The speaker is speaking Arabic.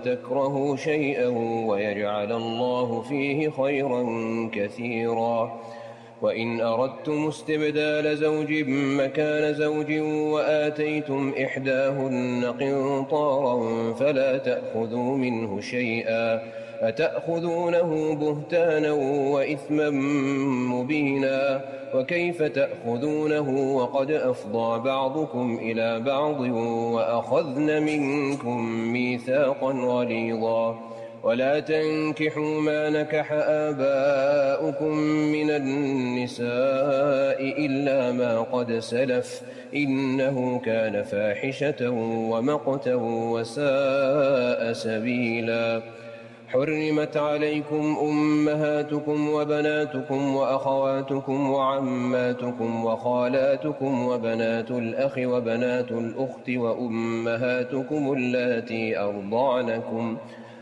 تكرهوا شيئا ويجعل الله فيه خيرا كثيرا. وإن أردتم استبدال زوج مكان زوج وآتيتم إحداهن قنطارا فلا تأخذوا منه شيئا أتأخذونه بهتانا وإثما مبينا. وكيف تأخذونه وقد أفضى بعضكم إلى بعض وأخذن منكم ميثاقا غليظا. ولا تنكحوا ما نكح آباؤكم من النساء إلا ما قد سلف إنه كان فاحشة ومقتا وساء سبيلا. حرمت عليكم أمهاتكم وبناتكم وأخواتكم وعماتكم وخالاتكم وبنات الأخ وبنات الأخت وأمهاتكم اللاتي أرضعنكم